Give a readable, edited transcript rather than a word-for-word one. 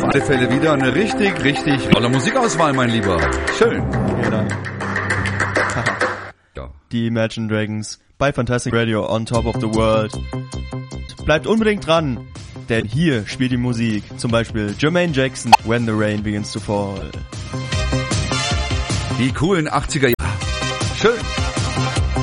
alle Fälle wieder eine richtig tolle Musikauswahl, mein Lieber. Schön. Vielen Dank. Ja. Die Imagine Dragons bei Fantastic Radio on Top of the World. Bleibt unbedingt dran, denn hier spielt die Musik. Zum Beispiel Jermaine Jackson, When the Rain Begins to Fall. Die coolen 80er Jahre. Schön.